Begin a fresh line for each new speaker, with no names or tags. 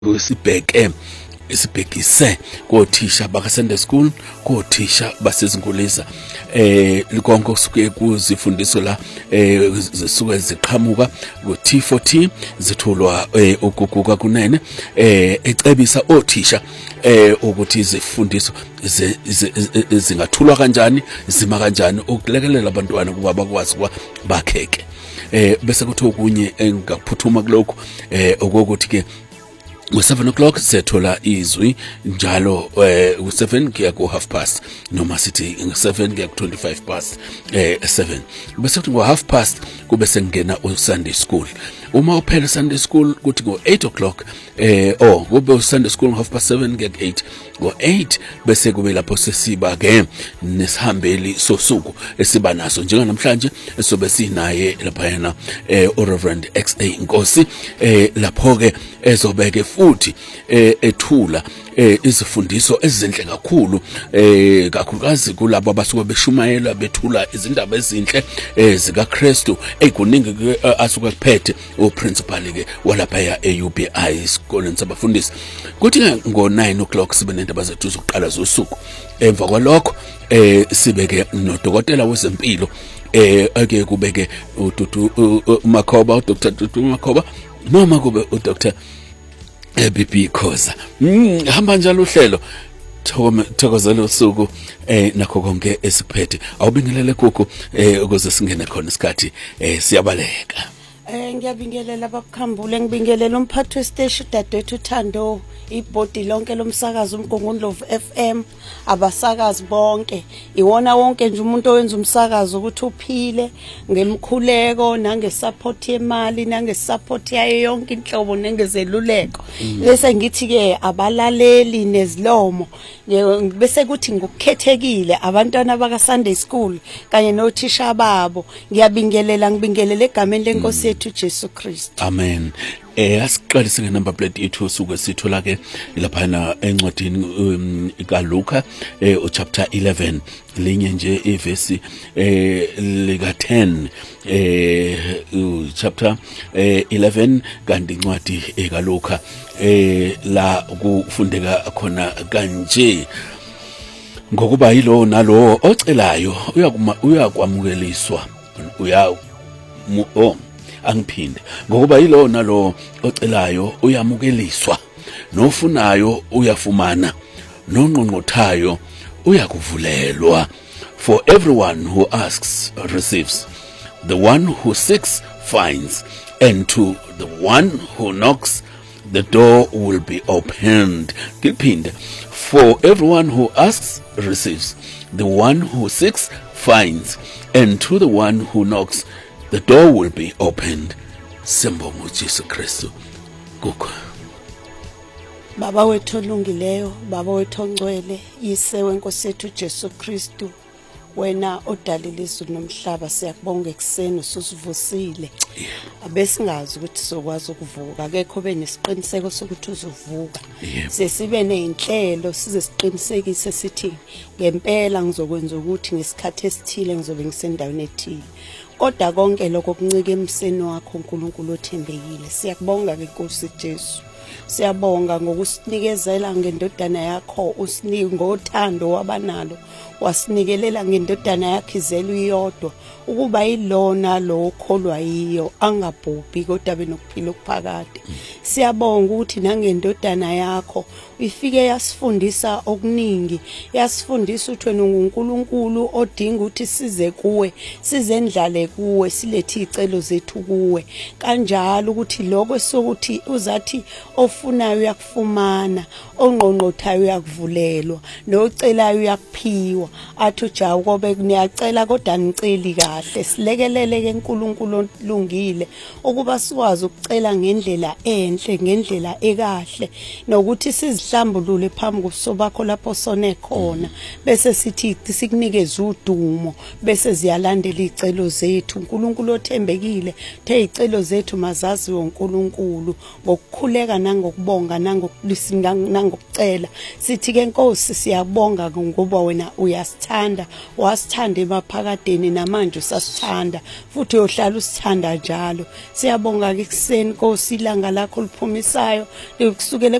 sibhekise kothisha baka Sunday school, kothisha basezinkulisa likonke kusuke kuzifundiso la zisuke ziqhamuka ku T4T zithulwa ukuguga kunene ecebisa othisha ukuthi izifundiso zingathulwa kanjani, zima kanjani ukulekelela abantwana kuba bakwazi bakheke bese kuthi okunye engaphuthuma kuloko okokuthi ke Ngo 7 o'clock sethola izwi njalo u7 kuya ku 7:30 noma sithi 7 kuya ku 7:25 bese kuthi ngo 7:30 kube sengena uSunday school. Uma uphela Sunday school kuthi ngo 8 o'clock kube uSunday school ngo 7:30 kuya ku 8 ngo 8 bese kube lapho sesiba ke nesihambeli sosuku esiba naso njenga namhlanje esobe sinaye lapha yena uReverend XA Nkosi lapho ke ezobeke futhi ethula izifundiso ezinhle kakhulu kakhulukazi kulabo abasuka beshumayela bethula izindaba ezinhle zika Kristu ekuningi asuka kuphethe uprincipal ke walapha eUBI isikoleni sabafundisi. Kuthi ngo 9 o'clock sibe nendaba zethu zokuqala zosuku. Emva kwalokho sibeke nodokotela wezempilo ake kubeke Makhoba, uDr. Tutu Makhoba noma kube uDr. BP Khoza. Hamba njalo uhlelo thokozela usuku nakho konke esiphethe. Awubingelele kuku ukuze singene khona isikhathi siyabaleka.
Ngiyabingelela bakukhambule, ngibingelela umphathi wesiteshi dadethu Thando, ibhodi lonke lomsakazo uMgungundlovu FM, abasakazi bonke, iwona wonke nje umuntu owenza umsakazo ukuthi uphile ngemkhuleko nangesupport yemali nangesupport yayo yonke inhlobo nengezeluleko. Bese ngithi ke abalaleli nezilomo bese kuthi ngokukhethekile abantwana baka Sunday school kanye nothisha babo ngiyabingelela egameni lenkosi yethu Jesu Kristu.
Amen. Asiqalise ngenumber plate yethu suke sithola ke lapha encwadini kaLuka chapter 11 linye nje ivesi lika 10 chapter 11 kanti incwadi kaLuka la kufundeka khona kanje ngokuba yilo nalo ocelayo uyakwamukeliswa angiphinde ngokuba yilo nalo ocelayo uyamukeliswa, nofunayo uyafumana, nonqonqothayo uyakuvulelwa. For everyone who asks receives, the one who seeks finds, and to the one who knocks the door will be opened. Ngiphinde, for everyone who asks receives, the one who seeks finds, and to the one who knocks the door will be opened. Sembongo Jesu Kristu. Kukho.
Baba wethu olungileyo, Baba wethu ongcwele, Yise wenkosi yethu Jesu Kristu, wena odalile izulu nomhlaba, siyakubonga ekseni usivusile. Abesingazi ukuthi sokwazi ukuvuka, akekho benesiqiniseko sokuthi uzovuka. Sesibe nezinhlelo size siqinisekise sithi ngempela ngizokwenza ukuthi ngesikhathi esithile ngizobe ngisendaweni ethile. Kodwa konke lokho kuncike emseni wakho uNkulunkulu othembekile. Siyakubonga ke Nkosi Jesu. Siyabonga ngokusinikezela ngendodana yakho, usinike ngothando wabanalo, wasinikelela ngendodana yakhe izelo iyodwa ukuba yilona lo okholwa yiyo angabhubhi kodwa benokuphila okuphakade. Siyabonga ukuthi nangendodana yakho ifike yasifundisa okuningi, yasifundisa ukuthi wena uNkulunkulu odinga ukuthi size kuwe, sizendlale kuwe, silethe izicelo zethu kuwe. Kanjalo ukuthi lokho sokuthi uzathi ofunayo uyakufumana, onqonqothayo uyakuvulelwa, nocelayo uyakuphiwa. Athi uJawu kobe niyacela kodwa niceli kahle. Silekelele ke uNkulunkulu olungile ukuba sikwazi ukucela ngendlela enhle, ngendlela ekahle, nokuthi sizihlambulule phambi kobuso bakho lapho sone khona, bese sithi sikunikeze udumo, bese ziyalandela izicelo zethu. uNkulunkulu othembekile, the izicelo zethu mazazi woNkulunkulu ngokukhuleka nangokubonga nangokucela. Sithi ke Nkosi siyabonga ngoba wena uyasithanda, wasithanda emaphakadeni namanje usasithanda futhi uyohlala usithanda njalo. Siyabonga ke ekseni Nkosi ilanga lakho liphumisayo kusukela